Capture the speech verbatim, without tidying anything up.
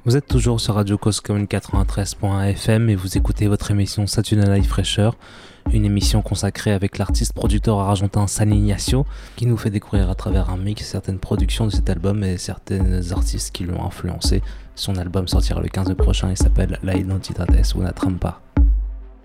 Vous êtes toujours sur Radio Cause Commune quatre-vingt-treize point F M et vous écoutez votre émission Saturday Night Fresher, une émission consacrée avec l'artiste producteur argentin San Ignacio qui nous fait découvrir à travers un mix certaines productions de cet album et certains artistes qui l'ont influencé. Son album sortira le quinze mai prochain et s'appelle La Identidad es una trampa.